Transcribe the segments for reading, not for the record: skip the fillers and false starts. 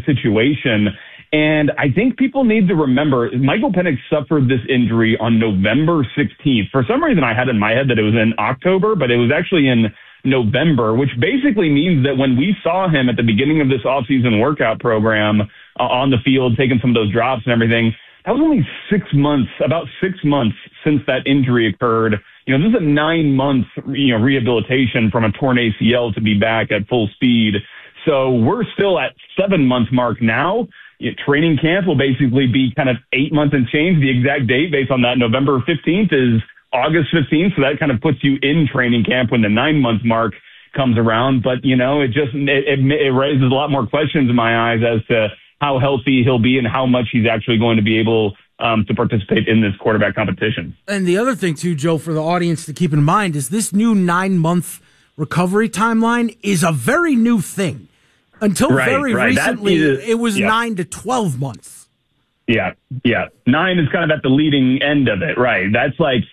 situation. And I think people need to remember Michael Penix suffered this injury on November 16th. For some reason, I had in my head that it was in October, but it was actually in November, which basically means that when we saw him at the beginning of this offseason workout program on the field, taking some of those drops and everything, that was only 6 months, about 6 months since that injury occurred. This is a 9-month, rehabilitation from a torn ACL to be back at full speed. So we're still at 7-month mark now. Training camp will basically be kind of 8 months and change. The exact date based on that November 15th is August 15th. So that kind of puts you in training camp when the 9-month mark comes around. But, it raises a lot more questions in my eyes as to how healthy he'll be and how much he's actually going to be able to participate in this quarterback competition. And the other thing, too, Joe, for the audience to keep in mind is this new 9-month recovery timeline is a very new thing. Until very recently, it was 9 to 12 months. Yeah. 9 is kind of at the leading end of it, right? That's like,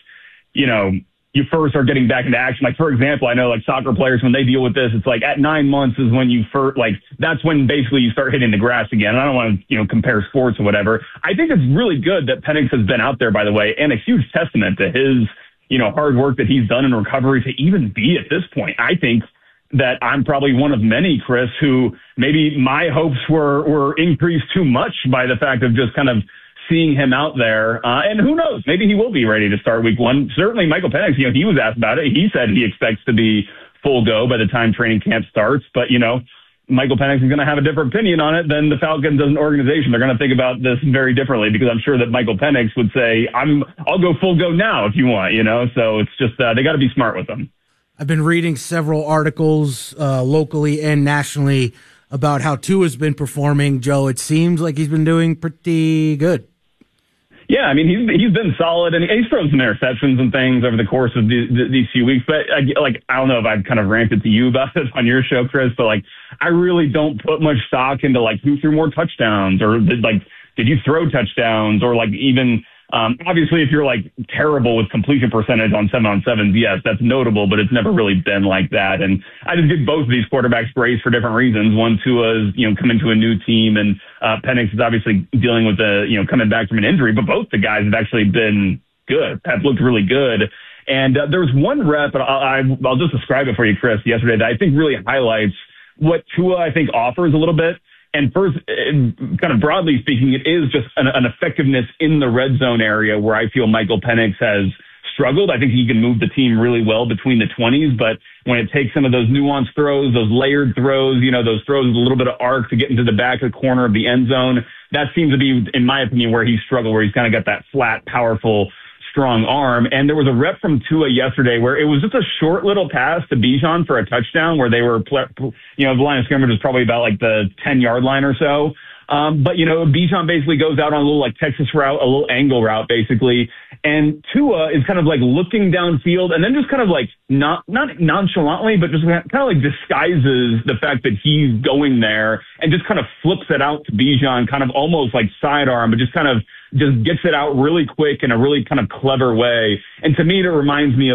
you first are getting back into action. Like, for example, I know like soccer players, when they deal with this, it's like at 9 months is when you first, that's when basically you start hitting the grass again. I don't want to, compare sports or whatever. I think it's really good that Penix has been out there, by the way, and a huge testament to his, hard work that he's done in recovery to even be at this point. I think that I'm probably one of many, Chris, who maybe my hopes were increased too much by the fact of just kind of seeing him out there. And who knows, maybe he will be ready to start week 1. Certainly Michael Penix, he was asked about it. He said he expects to be full go by the time training camp starts. But, Michael Penix is going to have a different opinion on it than the Falcons as an organization. They're going to think about this very differently because I'm sure that Michael Penix would say, I'll go full go now if you want, So it's just, they got to be smart with them. I've been reading several articles locally and nationally about how Tua's been performing. Joe, it seems like he's been doing pretty good. Yeah, I mean, he's been solid, and he's thrown some interceptions and things over the course of these few weeks. But, I don't know if I've kind of ranted to you about it on your show, Chris, but, I really don't put much stock into, who threw more touchdowns or, did you throw touchdowns or, even obviously, if you're terrible with completion percentage on 7-on-7s, yes, that's notable, but it's never really been like that. And I just give both of these quarterbacks grace for different reasons. One, Tua's, coming to a new team, and Penix is obviously dealing with coming back from an injury, but both the guys have actually been good, have looked really good. And there was one rep, and I'll just describe it for you, Chris, yesterday that I think really highlights what Tua, I think, offers a little bit. And first, kind of broadly speaking, it is just an effectiveness in the red zone area where I feel Michael Penix has struggled. I think he can move the team really well between the 20s, but when it takes some of those nuanced throws, those layered throws, those throws with a little bit of arc to get into the back of the corner of the end zone, that seems to be, in my opinion, where he's struggled, where he's kind of got that flat, powerful, strong arm. And there was a rep from Tua yesterday where it was just a short little pass to Bijan for a touchdown where they were, the line of scrimmage was probably about the 10-yard line or so. But Bijan basically goes out on a little Texas route, a little angle route basically. And Tua is kind of looking downfield and then just kind of not nonchalantly, but just kind of disguises the fact that he's going there and just kind of flips it out to Bijan, kind of almost sidearm, but just kind of just gets it out really quick in a really kind of clever way. And to me, it reminds me of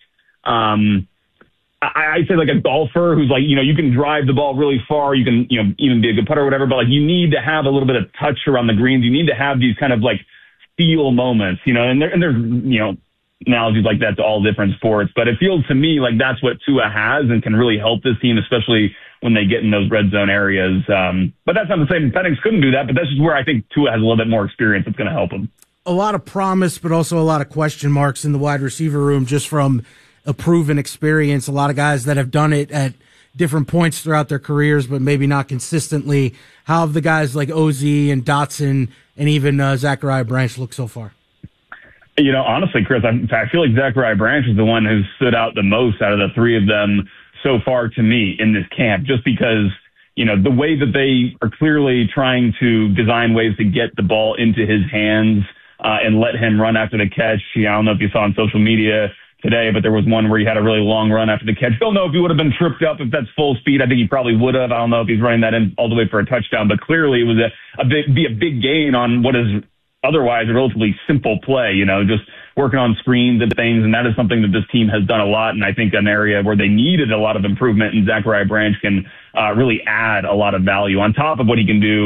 I say a golfer who's you can drive the ball really far. You can, even be a good putter or whatever, but you need to have a little bit of touch around the greens. You need to have these kind of feel moments, and there's, analogies like that to all different sports, but it feels to me like that's what Tua has and can really help this team, especially when they get in those red zone areas. But that's not to say Penix couldn't do that, but that's just where I think Tua has a little bit more experience that's going to help him. A lot of promise, but also a lot of question marks in the wide receiver room just from a proven experience. A lot of guys that have done it at different points throughout their careers, but maybe not consistently. How have the guys like Ozzie and Dotson and even Zachariah Branch looked so far? Honestly, Chris, I feel like Zachariah Branch is the one who's stood out the most out of the three of them so far to me in this camp, just because, the way that they are clearly trying to design ways to get the ball into his hands and let him run after the catch. I don't know if you saw on social media today, but there was one where he had a really long run after the catch. Don't know if he would have been tripped up if that's full speed. I think he probably would have. I don't know if he's running that in all the way for a touchdown, but clearly it was a big gain on what is otherwise a relatively simple play, just working on screens and things. And that is something that this team has done a lot. And I think an area where they needed a lot of improvement, and Zachariah Branch can really add a lot of value on top of what he can do